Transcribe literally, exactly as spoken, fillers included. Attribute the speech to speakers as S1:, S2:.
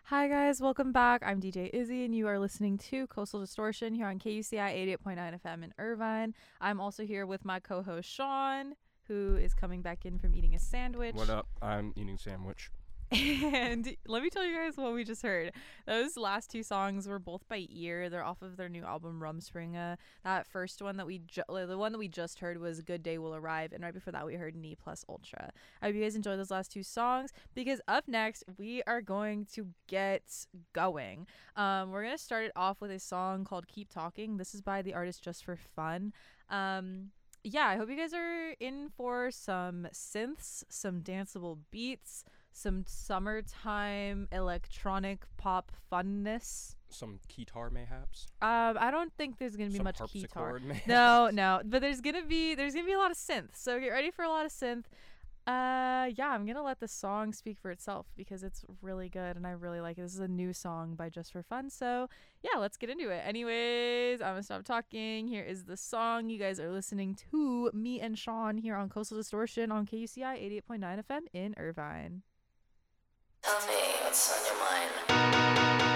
S1: Hi guys, welcome back. I'm D J Izzy and you are listening to Coastal Distortion here on K U C I eighty-eight point nine F M in Irvine. I'm also here with my co-host Sean, who is coming back in from eating a sandwich.
S2: What up? I'm eating a sandwich.
S1: And let me tell you guys what we just heard. Those last two songs were both by Ear. They're off of their new album Rumspringa. That first one that we ju- the one that we just heard was Good Day Will Arrive, and right before that we heard Knee Plus Ultra. I hope you guys enjoyed those last two songs, because up next we are going to get going. Um, we're gonna start it off with a song called Keep Talking. This is by the artist Just for Fun. Um, yeah, I hope you guys are in for some synths, some danceable beats, some summertime electronic pop funness.
S2: Some keytar mayhaps.
S1: Um, I don't think there's gonna be
S2: Some
S1: much
S2: harpsichord
S1: keytar.
S2: mayhaps.
S1: No, no, but there's gonna be there's gonna be a lot of synth. So get ready for a lot of synth. Uh, yeah, I'm gonna let the song speak for itself because it's really good and I really like it. This is a new song by Just for Fun. So yeah, let's get into it. Anyways, I'm gonna stop talking. Here is the song. You guys are listening to me and Sean here on Coastal Distortion on K U C I eighty-eight point nine F M in Irvine.
S3: Tell me what's on your mind.